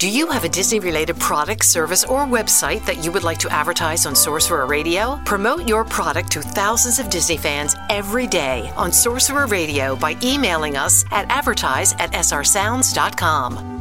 Do you have a Disney-related product, service, or website that you would like to advertise on Sorcerer Radio? Promote your product to thousands of Disney fans every day on Sorcerer Radio by emailing us at advertise@srsounds.com.